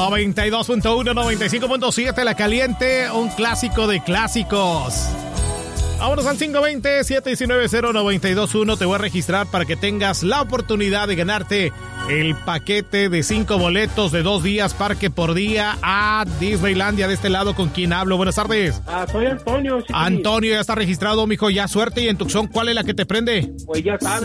92.1, 95.7, La Caliente, un clásico de clásicos. Vámonos al 520-719-0921. Te voy a registrar para que tengas la oportunidad de ganarte el paquete de 5 boletos de 2 días, parque por día a Disneylandia. De este lado, ¿con quién hablo? Buenas tardes. Soy Antonio. Sí. Antonio, ya está registrado, mijo. Ya suerte. Y en Tucson, ¿cuál es la que te prende? Pues ya sabes,